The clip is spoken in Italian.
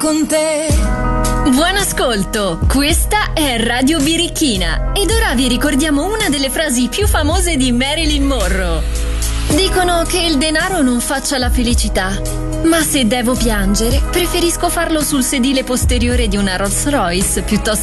con te. Buon ascolto, questa è Radio Birichina ed ora vi ricordiamo una delle frasi più famose di Marilyn Monroe. Dicono che il denaro non faccia la felicità, ma se devo piangere preferisco farlo sul sedile posteriore di una Rolls Royce piuttosto